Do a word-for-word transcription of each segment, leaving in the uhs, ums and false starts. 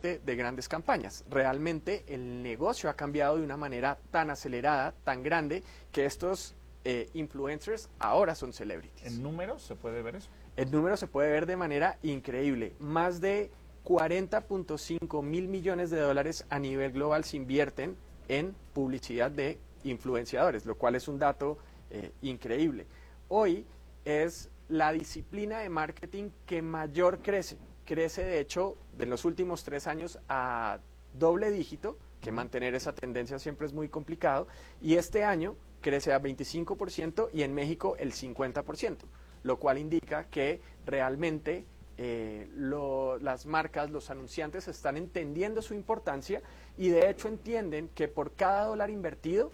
parte de grandes campañas. Realmente el negocio ha cambiado de una manera tan acelerada, tan grande, que estos eh, influencers ahora son celebrities. ¿En números se puede ver eso? El número se puede ver de manera increíble. Más de cuarenta punto cinco mil millones de dólares a nivel global se invierten en publicidad de influenciadores, lo cual es un dato eh, increíble. Hoy es la disciplina de marketing que mayor crece. Crece, de hecho, en los últimos tres años a doble dígito, que mantener esa tendencia siempre es muy complicado, y este año crece a veinticinco por ciento y en México el cincuenta por ciento, lo cual indica que realmente eh, lo, las marcas, los anunciantes están entendiendo su importancia y de hecho entienden que por cada dólar invertido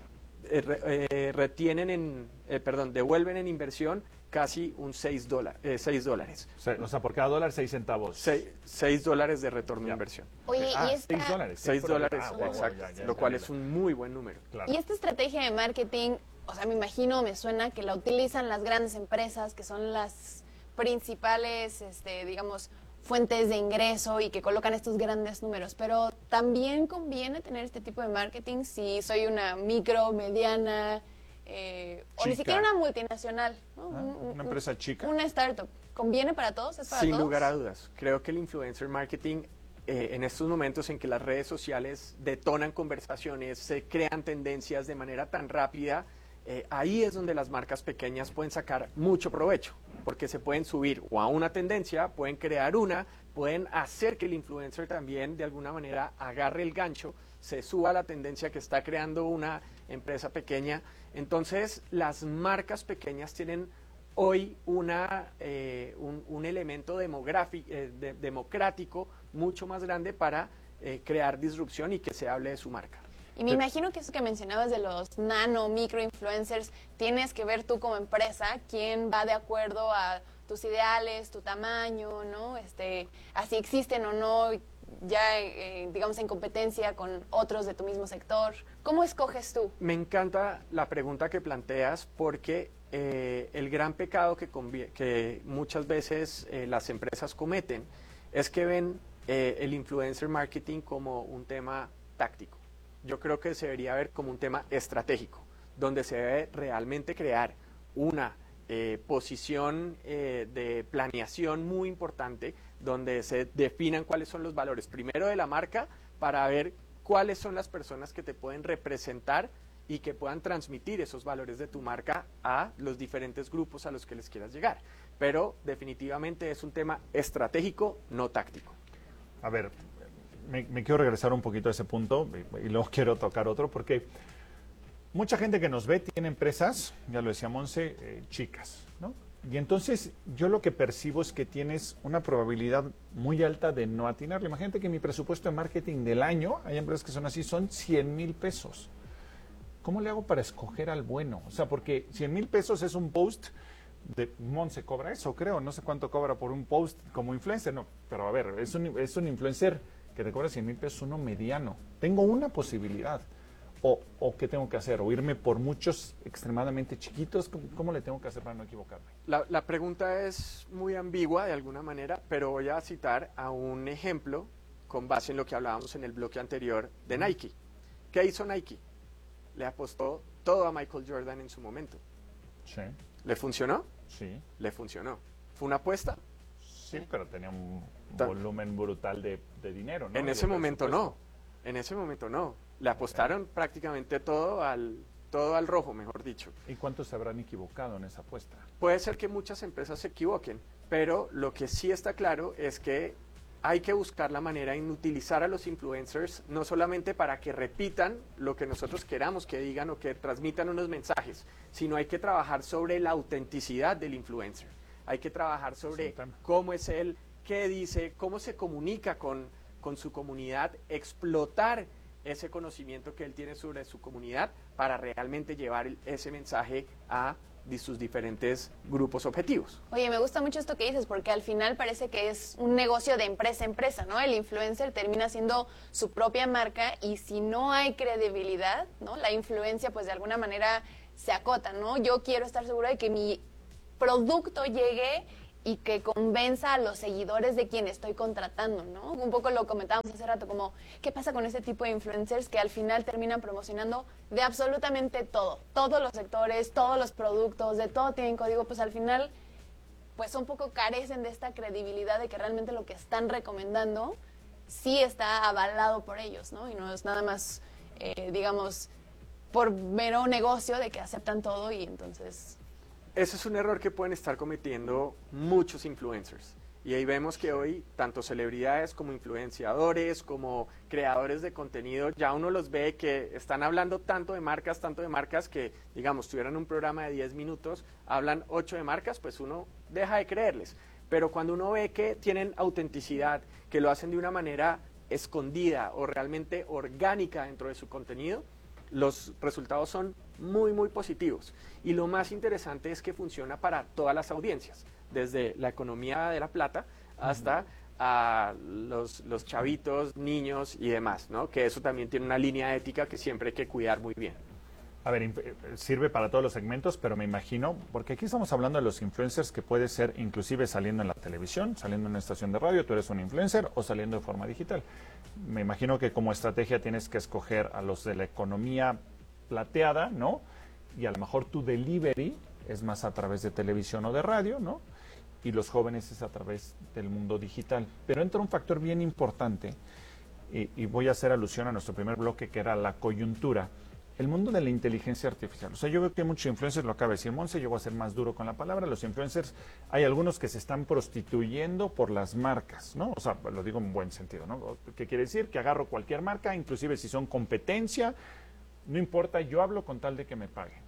eh, re, eh, retienen en, eh, perdón, devuelven en inversión casi un seis dólares. Eh, seis dólares. O sea, o sea, por cada dólar seis centavos. seis dólares de retorno de inversión. Oye, ah, y esta... seis dólares. seis dólares, ah, wow, exacto, ya, ya, lo ya, cual ya, es ya. un muy buen número. Claro. Y esta estrategia de marketing, o sea, me imagino, me suena que la utilizan las grandes empresas, que son las principales, este, digamos, fuentes de ingreso y que colocan estos grandes números, pero también conviene tener este tipo de marketing si soy una micro, mediana, eh, o ni siquiera una multinacional, ¿no? Ah, un, una empresa chica. Una startup. ¿Conviene para todos? ¿Es para Sin todos? lugar a dudas. Creo que el influencer marketing, eh, en estos momentos en que las redes sociales detonan conversaciones, se crean tendencias de manera tan rápida, eh, ahí es donde las marcas pequeñas pueden sacar mucho provecho, porque se pueden subir o a una tendencia, pueden crear una, pueden hacer que el influencer también de alguna manera agarre el gancho, se suba a la tendencia que está creando una empresa pequeña. Entonces, las marcas pequeñas tienen hoy una, eh, un, un elemento demográfico, eh, de, democrático mucho más grande para eh, crear disrupción y que se hable de su marca. Y me imagino que eso que mencionabas de los nano, micro influencers, tienes que ver tú como empresa quién va de acuerdo a tus ideales, tu tamaño, ¿no? Este, así existen o no, ya eh, digamos en competencia con otros de tu mismo sector. ¿Cómo escoges tú? Me encanta la pregunta que planteas porque eh, el gran pecado que, que muchas veces eh, las empresas cometen es que ven eh, el influencer marketing como un tema táctico. Yo creo que se debería ver como un tema estratégico, donde se debe realmente crear una eh, posición eh, de planeación muy importante, donde se definan cuáles son los valores, primero de la marca, para ver cuáles son las personas que te pueden representar y que puedan transmitir esos valores de tu marca a los diferentes grupos a los que les quieras llegar. Pero definitivamente es un tema estratégico, no táctico. A ver, me, me quiero regresar un poquito a ese punto y, y luego quiero tocar otro porque mucha gente que nos ve tiene empresas, ya lo decía Monse, eh, chicas, ¿no? Y entonces yo lo que percibo es que tienes una probabilidad muy alta de no atinarle. Imagínate que mi presupuesto de marketing del año, hay empresas que son así, son cien mil pesos. ¿Cómo le hago para escoger al bueno? O sea, porque cien mil pesos es un post de Monse cobra eso, creo, no sé cuánto cobra por un post como influencer, no, pero a ver, es un, es un influencer que te cobra cien mil pesos, uno mediano. Tengo una posibilidad. O, o ¿qué tengo que hacer? ¿O irme por muchos extremadamente chiquitos? ¿Cómo, cómo le tengo que hacer para no equivocarme? La, la pregunta es muy ambigua de alguna manera, pero voy a citar a un ejemplo con base en lo que hablábamos en el bloque anterior de Nike. ¿Qué hizo Nike? Le apostó todo a Michael Jordan en su momento. Sí. ¿Le funcionó? Sí. Le funcionó. ¿Fue una apuesta? Sí, pero tenía un volumen brutal de, de dinero, ¿no? En ese momento no. En ese momento no. Le apostaron prácticamente todo al, todo al rojo, mejor dicho. ¿Y cuántos se habrán equivocado en esa apuesta? Puede ser que muchas empresas se equivoquen, pero lo que sí está claro es que hay que buscar la manera en utilizar a los influencers, no solamente para que repitan lo que nosotros queramos que digan o que transmitan unos mensajes, sino hay que trabajar sobre la autenticidad del influencer. Hay que trabajar sobre cómo es él, qué dice, cómo se comunica con, con su comunidad, explotar ese conocimiento que él tiene sobre su comunidad para realmente llevar el, ese mensaje a de sus diferentes grupos objetivos. Oye, me gusta mucho esto que dices, porque al final parece que es un negocio de empresa a empresa, ¿no? El influencer termina siendo su propia marca y si no hay credibilidad, ¿no? La influencia, pues de alguna manera se acota, ¿no? Yo quiero estar segura de que mi producto llegue y que convenza a los seguidores de quien estoy contratando, ¿no? Un poco lo comentábamos hace rato, como, ¿qué pasa con este tipo de influencers que al final terminan promocionando de absolutamente todo? Todos los sectores, todos los productos, de todo tienen código, pues al final, pues un poco carecen de esta credibilidad de que realmente lo que están recomendando sí está avalado por ellos, ¿no? Y no es nada más, eh, digamos, por mero negocio de que aceptan todo y entonces... Ese es un error que pueden estar cometiendo muchos influencers. Y ahí vemos que hoy tanto celebridades como influenciadores, como creadores de contenido, ya uno los ve que están hablando tanto de marcas, tanto de marcas que, digamos, tuvieran un programa de diez minutos, hablan ocho de marcas, pues uno deja de creerles. Pero cuando uno ve que tienen autenticidad, que lo hacen de una manera escondida o realmente orgánica dentro de su contenido, los resultados son muy, muy positivos. Y lo más interesante es que funciona para todas las audiencias, desde la economía de la plata hasta a los, los chavitos, niños y demás, ¿no? Que eso también tiene una línea ética que siempre hay que cuidar muy bien. A ver, sirve para todos los segmentos, pero me imagino, porque aquí estamos hablando de los influencers que puede ser inclusive saliendo en la televisión, saliendo en una estación de radio, tú eres un influencer, o saliendo de forma digital. Me imagino que como estrategia tienes que escoger a los de la economía plateada, ¿no? Y a lo mejor tu delivery es más a través de televisión o de radio, ¿no? Y los jóvenes es a través del mundo digital. Pero entra un factor bien importante, y, y voy a hacer alusión a nuestro primer bloque, que era la coyuntura. El mundo de la inteligencia artificial. O sea, yo veo que hay muchos influencers, lo acaba de decir Monse, yo voy a ser más duro con la palabra, los influencers, hay algunos que se están prostituyendo por las marcas, ¿no? O sea, lo digo en buen sentido, ¿no? ¿Qué quiere decir? Que agarro cualquier marca, inclusive si son competencia, no importa, yo hablo con tal de que me paguen.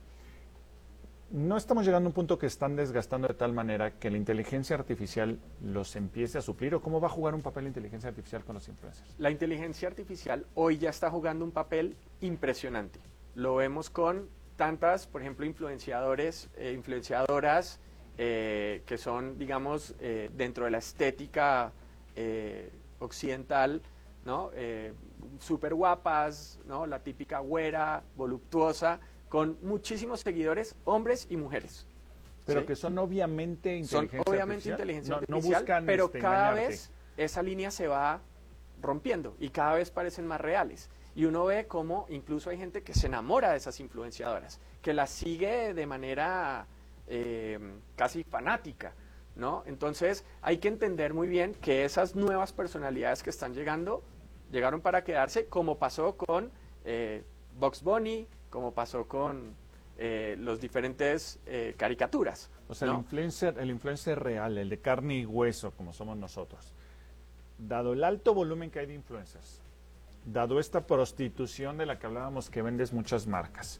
No estamos llegando a un punto que están desgastando de tal manera que la inteligencia artificial los empiece a suplir, ¿o cómo va a jugar un papel la inteligencia artificial con los influencers? La inteligencia artificial hoy ya está jugando un papel impresionante. Lo vemos con tantas, por ejemplo, influenciadores, eh, influenciadoras eh, que son, digamos, eh, dentro de la estética eh, occidental, ¿no? Eh, súper guapas, ¿no? La típica güera, voluptuosa, con muchísimos seguidores, hombres y mujeres. Pero ¿sí? que son obviamente inteligencia Son obviamente artificial. inteligencia no, artificial, no buscan, pero este, cada engañarte. vez esa línea se va rompiendo y cada vez parecen más reales. Y uno ve cómo incluso hay gente que se enamora de esas influenciadoras, que las sigue de manera eh, casi fanática, ¿no? Entonces hay que entender muy bien que esas nuevas personalidades que están llegando, llegaron para quedarse, como pasó con eh, Bugs Bunny, como pasó con eh, los diferentes eh, caricaturas. O sea, ¿no? el influencer, el influencer real, el de carne y hueso, como somos nosotros, dado el alto volumen que hay de influencers, dado esta prostitución de la que hablábamos que vendes muchas marcas,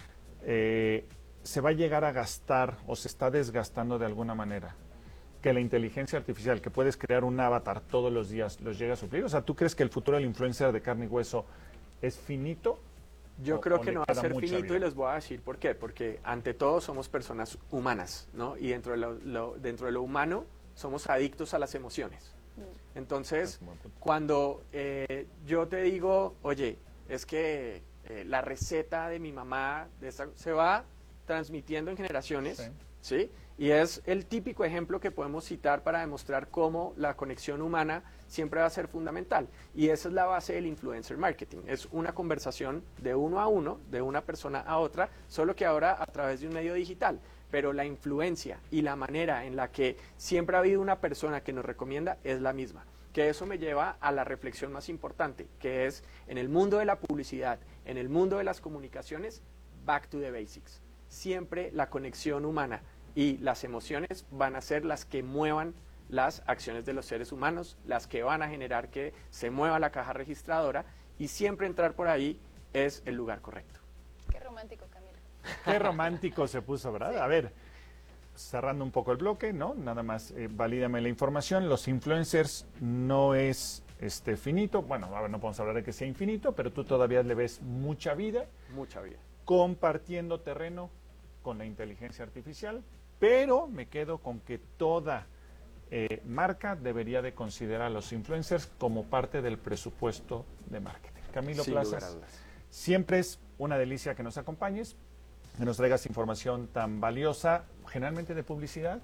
eh, se va a llegar a gastar o se está desgastando de alguna manera que la inteligencia artificial, que puedes crear un avatar todos los días, los llega a suplir. O sea, ¿tú crees que el futuro del influencer de carne y hueso es finito? Yo o, creo o que le no va a queda ser mucha finito vida? y les voy a decir por qué. Porque ante todo somos personas humanas, ¿no? Y dentro de lo, lo- dentro de lo humano somos adictos a las emociones. Entonces, Es un buen punto. cuando eh, yo te digo, oye, es que eh, la receta de mi mamá de esta, se va transmitiendo en generaciones, Sí. ¿sí? Y es el típico ejemplo que podemos citar para demostrar cómo la conexión humana siempre va a ser fundamental. Y esa es la base del influencer marketing. Es una conversación de uno a uno, de una persona a otra, solo que ahora a través de un medio digital. Pero la influencia y la manera en la que siempre ha habido una persona que nos recomienda es la misma. Que eso me lleva a la reflexión más importante, que es en el mundo de la publicidad, en el mundo de las comunicaciones, back to the basics. Siempre la conexión humana y las emociones van a ser las que muevan las acciones de los seres humanos, las que van a generar que se mueva la caja registradora, y siempre entrar por ahí es el lugar correcto. Qué romántico, Camila. Qué romántico se puso, ¿verdad? A ver, cerrando un poco el bloque, ¿no? Nada más, eh, valídame la información. Los influencers no es este finito. Bueno, a ver, no podemos hablar de que sea infinito, pero tú todavía le ves mucha vida Mucha vida. compartiendo terreno con la inteligencia artificial, pero me quedo con que toda eh, marca debería de considerar a los influencers como parte del presupuesto de marketing. Camilo Sin lugar a Plazas, dudas. siempre es una delicia que nos acompañes, que nos traigas información tan valiosa, generalmente de publicidad,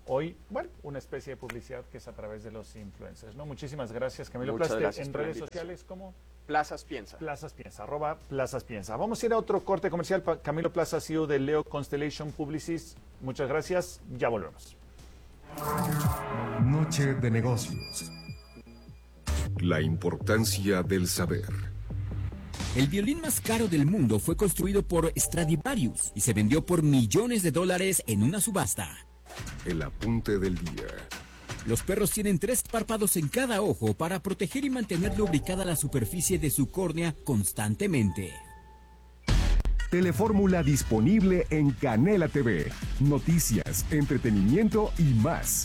hoy, bueno, una especie de publicidad que es a través de los influencers, ¿no? Muchísimas gracias, Camilo Muchas Plaste. gracias En por la redes invitación. sociales, ¿cómo? Plazas Piensa. Plazas Piensa, arroba Plazas Piensa. Vamos a ir a otro corte comercial. Pa- Camilo Plaza, C E O de Leo Constellation Publicis. Muchas gracias, ya volvemos. Noche de negocios. La importancia del saber. El violín más caro del mundo fue construido por Stradivarius y se vendió por millones de dólares en una subasta. El apunte del día. Los perros tienen tres párpados en cada ojo para proteger y mantener lubricada la superficie de su córnea constantemente. Telefórmula disponible en Canela T V. Noticias, entretenimiento y más.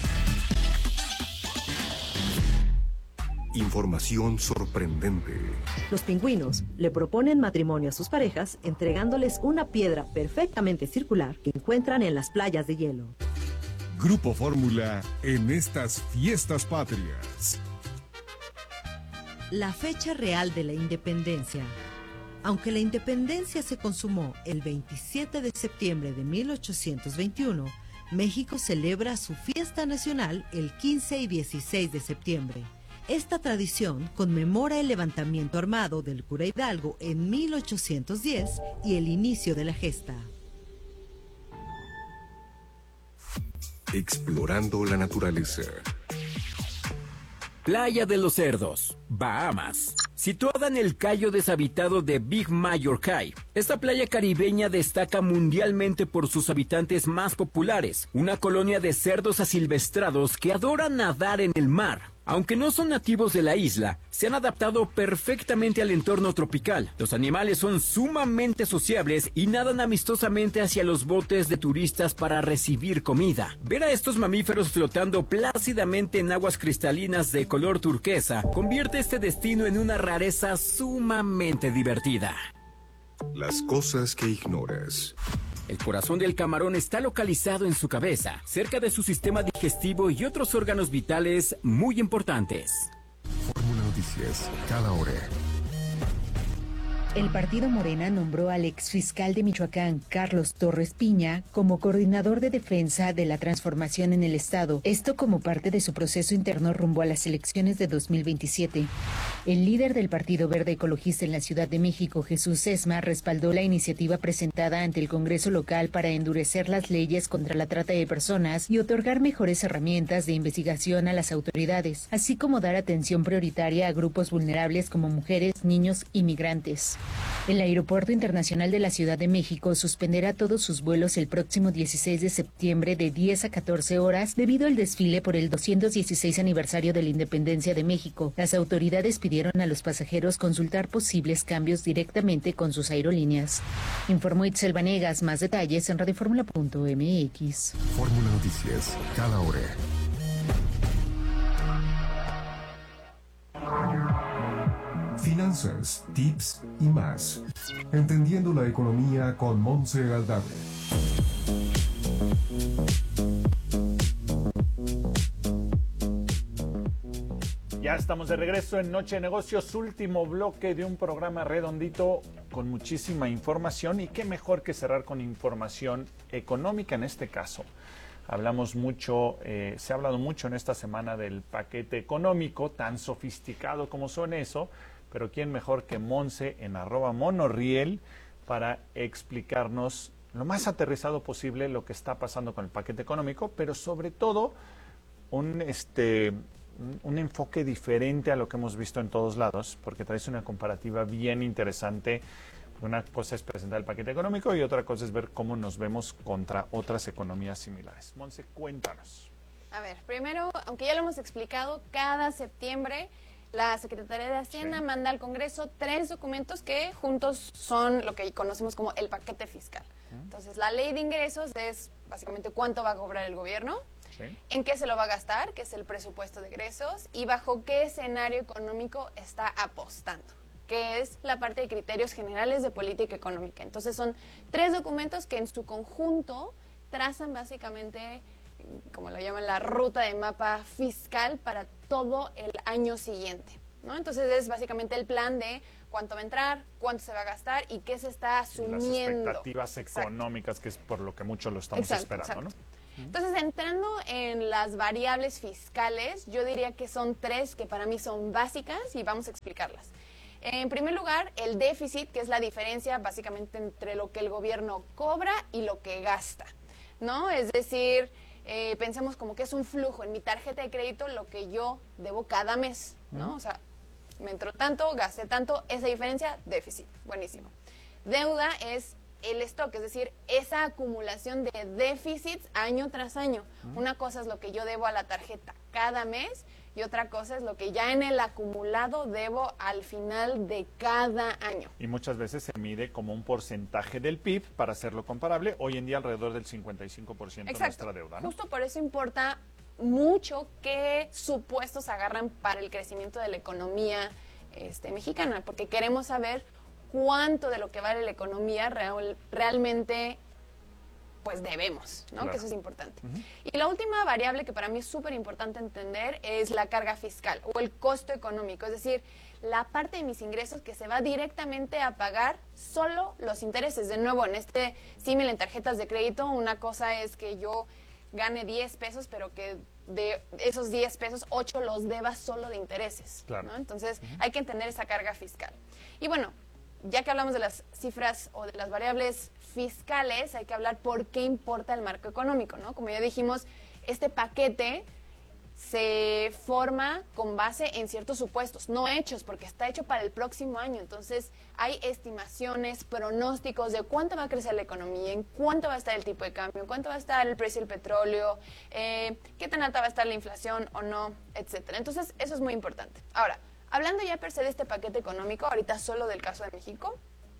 Información sorprendente. Los pingüinos le proponen matrimonio a sus parejas entregándoles una piedra perfectamente circular que encuentran en las playas de hielo. Grupo Fórmula en estas fiestas patrias. La fecha real de la independencia. Aunque la independencia se consumó el veintisiete de septiembre de mil ochocientos veintiuno, México celebra su fiesta nacional el quince y dieciséis de septiembre. Esta tradición conmemora el levantamiento armado del cura Hidalgo en mil ochocientos diez y el inicio de la gesta. Explorando la naturaleza. Playa de los Cerdos, Bahamas. Situada en el cayo deshabitado de Big Major Cay, esta playa caribeña destaca mundialmente por sus habitantes más populares, una colonia de cerdos asilvestrados que adoran nadar en el mar. Aunque no son nativos de la isla, se han adaptado perfectamente al entorno tropical. Los animales son sumamente sociables y nadan amistosamente hacia los botes de turistas para recibir comida. Ver a estos mamíferos flotando plácidamente en aguas cristalinas de color turquesa convierte este destino en una rareza sumamente divertida. Las cosas que ignoras. El corazón del camarón está localizado en su cabeza, cerca de su sistema digestivo y otros órganos vitales muy importantes. Fórmula Noticias, cada hora. El partido Morena nombró al exfiscal de Michoacán, Carlos Torres Piña, como coordinador de defensa de la transformación en el Estado, esto como parte de su proceso interno rumbo a las elecciones de dos mil veintisiete. El líder del Partido Verde Ecologista en la Ciudad de México, Jesús Sesma, respaldó la iniciativa presentada ante el Congreso local para endurecer las leyes contra la trata de personas y otorgar mejores herramientas de investigación a las autoridades, así como dar atención prioritaria a grupos vulnerables como mujeres, niños y migrantes. El Aeropuerto Internacional de la Ciudad de México suspenderá todos sus vuelos el próximo dieciséis de septiembre de diez a catorce horas debido al desfile por el doscientos dieciséis aniversario de la Independencia de México. Las autoridades pidieron a los pasajeros consultar posibles cambios directamente con sus aerolíneas. Informó Itzel Vanegas. Más detalles en radioformula punto m x. Fórmula Noticias, cada hora. Finanzas, tips y más. Entendiendo la economía con Monse Aldave. Ya estamos de regreso en Noche de Negocios, último bloque de un programa redondito con muchísima información, y qué mejor que cerrar con información económica en este caso. Hablamos mucho, eh, se ha hablado mucho en esta semana del paquete económico, tan sofisticado como son eso, pero quién mejor que Monse en arroba monorriel para explicarnos lo más aterrizado posible lo que está pasando con el paquete económico, pero sobre todo un este un enfoque diferente a lo que hemos visto en todos lados, porque traes una comparativa bien interesante. Una cosa es presentar el paquete económico y otra cosa es ver cómo nos vemos contra otras economías similares. Monse, cuéntanos. A ver, primero, aunque ya lo hemos explicado, cada septiembre la Secretaría de Hacienda sí. manda al Congreso tres documentos que juntos son lo que conocemos como el paquete fiscal. ¿Mm? Entonces, la ley de ingresos es básicamente cuánto va a cobrar el gobierno, sí. en qué se lo va a gastar, que es el presupuesto de egresos, y bajo qué escenario económico está apostando, que es la parte de criterios generales de política económica. Entonces, son tres documentos que en su conjunto trazan básicamente, como lo llaman, la ruta de mapa fiscal para todo el año siguiente, ¿no? Entonces es básicamente el plan de cuánto va a entrar, cuánto se va a gastar y qué se está asumiendo. Las expectativas económicas, exacto. que es por lo que mucho lo estamos exacto, esperando, exacto. ¿no? Entonces, entrando en las variables fiscales, yo diría que son tres que para mí son básicas y vamos a explicarlas. En primer lugar, el déficit, que es la diferencia básicamente entre lo que el gobierno cobra y lo que gasta, ¿no? Es decir, eh, pensemos como que es un flujo en mi tarjeta de crédito lo que yo debo cada mes, ¿no? O sea, me entró tanto, gasté tanto, esa diferencia, déficit, buenísimo. Deuda es el stock, es decir, esa acumulación de déficits año tras año. Una cosa es lo que yo debo a la tarjeta cada mes y otra cosa es lo que ya en el acumulado debo al final de cada año. Y muchas veces se mide como un porcentaje del P I B para hacerlo comparable. Hoy en día alrededor del cincuenta y cinco por ciento de nuestra deuda, ¿no? Justo por eso importa mucho qué supuestos agarran para el crecimiento de la economía este, mexicana, porque queremos saber cuánto de lo que vale la economía real, realmente pues debemos, ¿no? Claro. Que eso es importante. Uh-huh. Y la última variable que para mí es súper importante entender es la carga fiscal o el costo económico, es decir, la parte de mis ingresos que se va directamente a pagar solo los intereses. De nuevo, en este símil en tarjetas de crédito, una cosa es que yo gane diez pesos, pero que de esos diez pesos, ocho los deba solo de intereses, claro. ¿no? Entonces, uh-huh. hay que entender esa carga fiscal. Y bueno, ya que hablamos de las cifras o de las variables fiscales, hay que hablar por qué importa el marco económico, ¿no? Como ya dijimos, este paquete se forma con base en ciertos supuestos, no hechos, porque está hecho para el próximo año. Entonces, hay estimaciones, pronósticos de cuánto va a crecer la economía, en cuánto va a estar el tipo de cambio, en cuánto va a estar el precio del petróleo, eh, qué tan alta va a estar la inflación o no, etcétera. Entonces, eso es muy importante. Ahora, hablando ya per se de este paquete económico, ahorita solo del caso de México,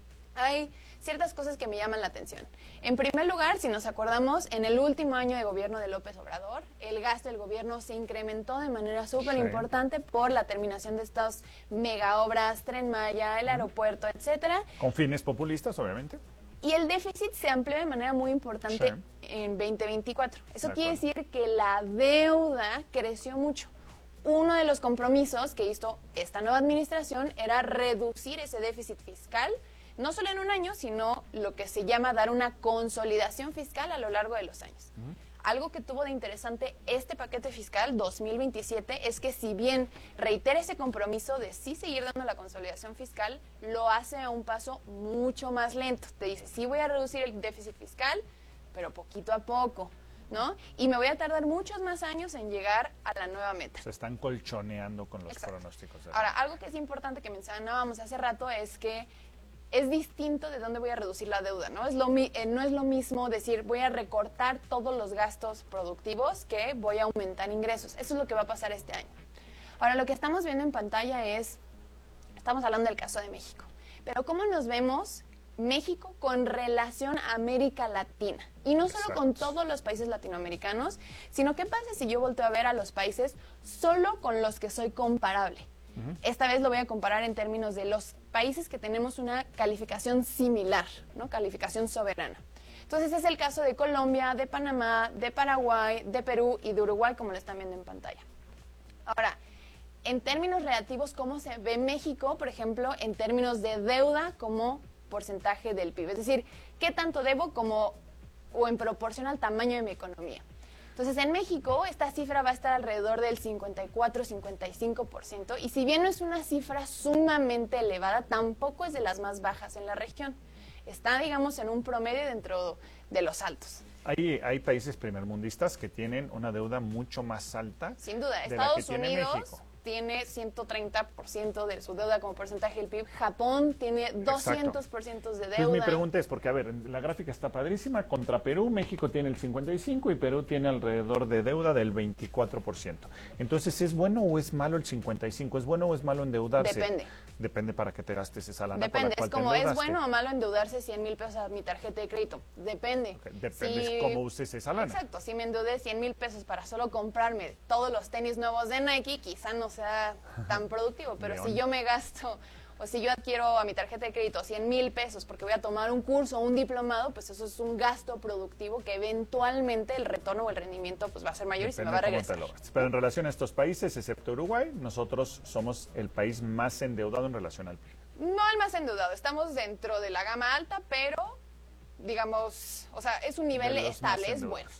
hay ciertas cosas que me llaman la atención. En primer lugar, si nos acordamos, en el último año de gobierno de López Obrador, el gasto del gobierno se incrementó de manera súper importante sí. por la terminación de estas mega obras, Tren Maya, el uh-huh. aeropuerto, etcétera. Con fines populistas, obviamente. Y el déficit se amplió de manera muy importante sí. en veinte veinticuatro. Eso quiere decir que la deuda creció mucho. Uno de los compromisos que hizo esta nueva administración era reducir ese déficit fiscal, no solo en un año, sino lo que se llama dar una consolidación fiscal a lo largo de los años. Uh-huh. Algo que tuvo de interesante este paquete fiscal dos mil veintisiete es que si bien reitera ese compromiso de sí seguir dando la consolidación fiscal, lo hace a un paso mucho más lento. Te dice, sí voy a reducir el déficit fiscal, pero poquito a poco, ¿no? Y me voy a tardar muchos más años en llegar a la nueva meta. Se están colchoneando con los Exacto. pronósticos. ¿verdad? Ahora, algo que es importante que mencionábamos hace rato es que es distinto de dónde voy a reducir la deuda, ¿no? Es lo, eh, no es lo mismo decir voy a recortar todos los gastos productivos que voy a aumentar ingresos. Eso es lo que va a pasar este año. Ahora, lo que estamos viendo en pantalla es, estamos hablando del caso de México, pero ¿cómo nos vemos México con relación a América Latina? Y no solo Exacto. con todos los países latinoamericanos, sino qué pasa si yo volteo a ver a los países solo con los que soy comparable. Uh-huh. Esta vez lo voy a comparar en términos de los países que tenemos una calificación similar, ¿no? Calificación soberana. Entonces es el caso de Colombia, de Panamá, de Paraguay, de Perú y de Uruguay, como lo están viendo en pantalla. Ahora, en términos relativos, ¿cómo se ve México, por ejemplo, en términos de deuda como porcentaje del P I B? Es decir, ¿qué tanto debo como o en proporción al tamaño de mi economía? Entonces, en México, esta cifra va a estar alrededor del cincuenta y cuatro a cincuenta y cinco por ciento, y si bien no es una cifra sumamente elevada, tampoco es de las más bajas en la región. Está, digamos, en un promedio dentro de los altos. Hay, hay países primermundistas que tienen una deuda mucho más alta. Sin duda, de Estados la que tiene Unidos México. Tiene ciento treinta por ciento de su deuda como porcentaje del P I B. Japón tiene doscientos por ciento de deuda. Pues mi pregunta es, porque a ver, la gráfica está padrísima, contra Perú, México tiene el cincuenta y cinco por ciento y Perú tiene alrededor de deuda del veinticuatro por ciento. Entonces, ¿es bueno o es malo el cincuenta y cinco por ciento? ¿Es bueno o es malo endeudarse? Depende. Depende para que te gastes esa lana. Depende, con la cual es como, te ¿es bueno o malo endeudarse cien mil pesos a mi tarjeta de crédito? Depende. Okay, depende si... cómo uses esa lana. Exacto, si me endeudé cien mil pesos para solo comprarme todos los tenis nuevos de Nike, quizá no sea tan productivo, pero León. Si yo me gasto o si yo adquiero a mi tarjeta de crédito cien mil pesos porque voy a tomar un curso o un diplomado, pues eso es un gasto productivo que eventualmente el retorno o el rendimiento pues va a ser mayor. Depende y se me va a regresar. Pero en relación a estos países, excepto Uruguay, nosotros somos el país más endeudado en relación al P I B. No el más endeudado, estamos dentro de la gama alta, pero digamos, o sea, es un nivel estable, es bueno. Okay.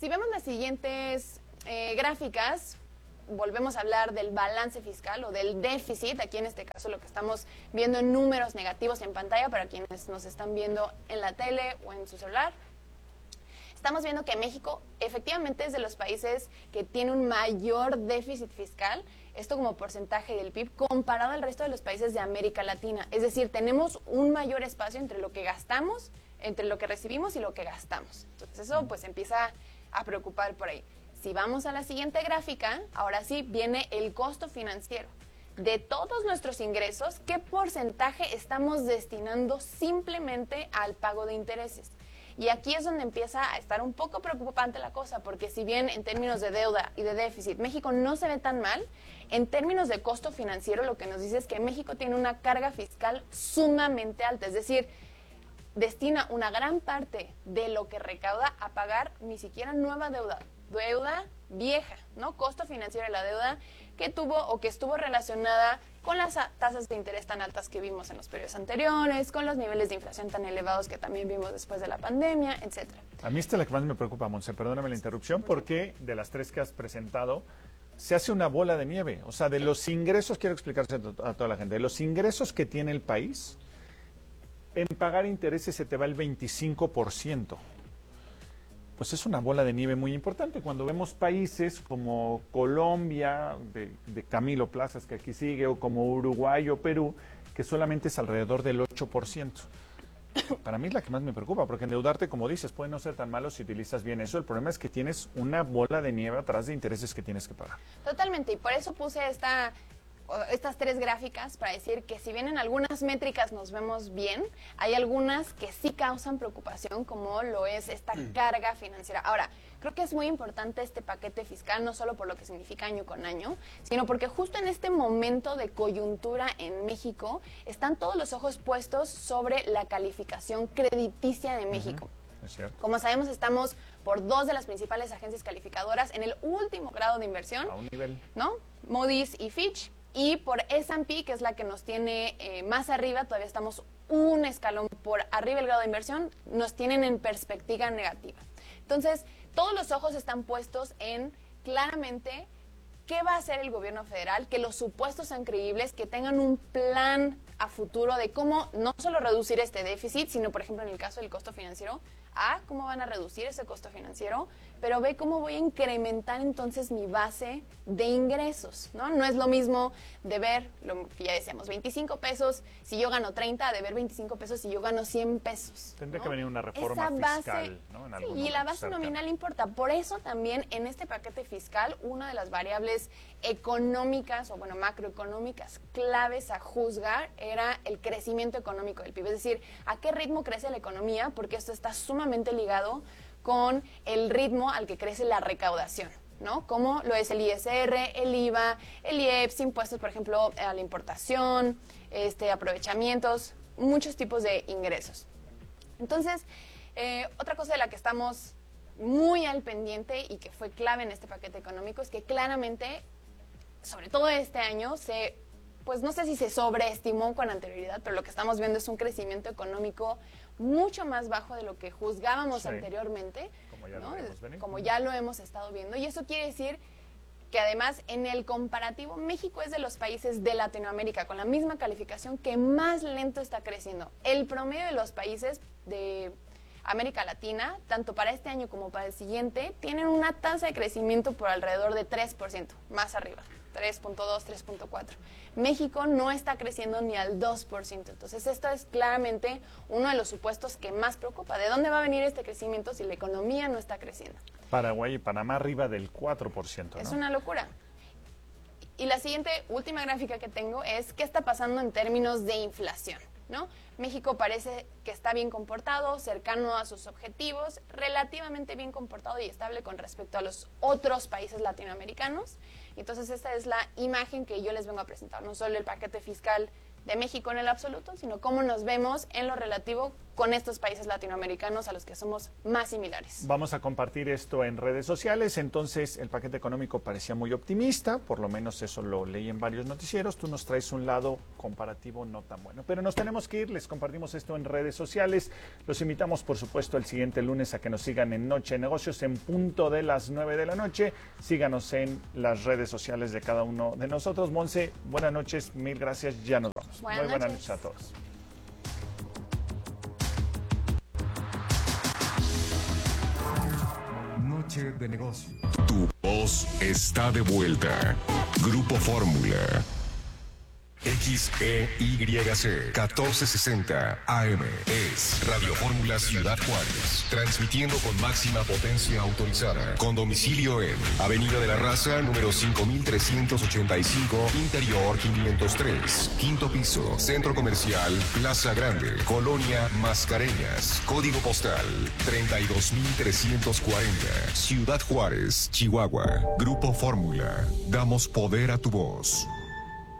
Si vemos las siguientes eh, gráficas, volvemos a hablar del balance fiscal o del déficit. Aquí en este caso lo que estamos viendo en números negativos en pantalla para quienes nos están viendo en la tele o en su celular. Estamos viendo que México efectivamente es de los países que tiene un mayor déficit fiscal, esto como porcentaje del P I B, comparado al resto de los países de América Latina. Es decir, tenemos un mayor espacio entre lo que gastamos, entre lo que recibimos y lo que gastamos. Entonces eso pues empieza a preocupar por ahí. Si vamos a la siguiente gráfica, ahora sí viene el costo financiero. De todos nuestros ingresos, ¿qué porcentaje estamos destinando simplemente al pago de intereses? Y aquí es donde empieza a estar un poco preocupante la cosa, porque si bien en términos de deuda y de déficit México no se ve tan mal, en términos de costo financiero lo que nos dice es que México tiene una carga fiscal sumamente alta, es decir, destina una gran parte de lo que recauda a pagar ni siquiera nueva deuda, deuda vieja, ¿no? Costo financiero de la deuda que tuvo o que estuvo relacionada con las tasas de interés tan altas que vimos en los periodos anteriores, con los niveles de inflación tan elevados que también vimos después de la pandemia, etcétera. A mí esta es la que más me preocupa, Monse, perdóname la interrupción, porque de las tres que has presentado, se hace una bola de nieve. O sea, de los ingresos, quiero explicarse a toda la gente, de los ingresos que tiene el país, en pagar intereses se te va el veinticinco por ciento. Pues es una bola de nieve muy importante. Cuando vemos países como Colombia, de, de Camilo Plazas, que aquí sigue, o como Uruguay o Perú, que solamente es alrededor del ocho por ciento. Para mí es la que más me preocupa, porque endeudarte, como dices, puede no ser tan malo si utilizas bien eso. El problema es que tienes una bola de nieve atrás de intereses que tienes que pagar. Totalmente, y por eso puse esta... estas tres gráficas para decir que si bien en algunas métricas nos vemos bien, hay algunas que sí causan preocupación, como lo es esta carga financiera. Ahora, creo que es muy importante este paquete fiscal, no solo por lo que significa año con año, sino porque justo en este momento de coyuntura en México están todos los ojos puestos sobre la calificación crediticia de México. Uh-huh. Es cierto. Como sabemos, estamos por dos de las principales agencias calificadoras en el último grado de inversión, a un nivel, ¿no? Moody's y Fitch. Y por S and P, que es la que nos tiene eh, más arriba, todavía estamos un escalón por arriba del grado de inversión, nos tienen en perspectiva negativa. Entonces, todos los ojos están puestos en claramente qué va a hacer el gobierno federal, que los supuestos sean creíbles, que tengan un plan a futuro de cómo no solo reducir este déficit, sino, por ejemplo, en el caso del costo financiero, A, cómo van a reducir ese costo financiero, pero B, cómo voy a incrementar entonces mi base de ingresos, ¿no? No es lo mismo de ver, lo que ya decíamos, veinticinco pesos si yo gano treinta, de ver veinticinco pesos si yo gano cien pesos. Tendría ¿no? que venir una reforma Esa base, fiscal, ¿no? En algún sí, y la momento base cercano. nominal importa. Por eso también en este paquete fiscal, una de las variables económicas, o bueno, macroeconómicas claves a juzgar era el crecimiento económico del P I B. Es decir, a qué ritmo crece la economía, porque esto está sumamente ligado con el ritmo al que crece la recaudación, ¿no? Como lo es el I S R, el I V A, el I E P S, impuestos, por ejemplo, a la importación, este, aprovechamientos, muchos tipos de ingresos. Entonces, eh, otra cosa de la que estamos muy al pendiente y que fue clave en este paquete económico es que claramente, sobre todo este año, se, pues no sé si se sobreestimó con anterioridad, pero lo que estamos viendo es un crecimiento económico mucho más bajo de lo que juzgábamos sí, anteriormente, como ya, ¿no? lo vemos venir. Como ya lo hemos estado viendo. Y eso quiere decir que además en el comparativo México es de los países de Latinoamérica con la misma calificación que más lento está creciendo. El promedio de los países de América Latina, tanto para este año como para el siguiente, tienen una tasa de crecimiento por alrededor de tres por ciento, más arriba, tres punto dos, tres punto cuatro. México no está creciendo ni al dos por ciento. Entonces, esto es claramente uno de los supuestos que más preocupa. ¿De dónde va a venir este crecimiento si la economía no está creciendo? Paraguay y Panamá arriba del cuatro por ciento, ¿no? Es una locura. Y la siguiente, última gráfica que tengo es qué está pasando en términos de inflación, ¿no? México parece que está bien comportado, cercano a sus objetivos, relativamente bien comportado y estable con respecto a los otros países latinoamericanos. Entonces, esta es la imagen que yo les vengo a presentar, no solo el paquete fiscal de México en el absoluto, sino cómo nos vemos en lo relativo con estos países latinoamericanos a los que somos más similares. Vamos a compartir esto en redes sociales. Entonces, el paquete económico parecía muy optimista, por lo menos eso lo leí en varios noticieros. Tú nos traes un lado comparativo no tan bueno. Pero nos tenemos que ir, les compartimos esto en redes sociales. Los invitamos, por supuesto, el siguiente lunes a que nos sigan en Noche de Negocios en punto de las nueve de la noche. Síganos en las redes sociales de cada uno de nosotros. Monse, buenas noches, mil gracias, ya nos vamos. Buenas Muy buenas noches. noches a todos. Noche de Negocios. Tu voz está de vuelta. Grupo Fórmula. X E Y C catorce sesenta A M es Radio Fórmula Ciudad Juárez, transmitiendo con máxima potencia autorizada, con domicilio en Avenida de la Raza, número cinco mil trescientos ochenta y cinco, Interior quinientos tres, quinto piso, Centro Comercial Plaza Grande, Colonia Mascareñas, código postal treinta y dos mil trescientos cuarenta, Ciudad Juárez, Chihuahua. Grupo Fórmula, damos poder a tu voz.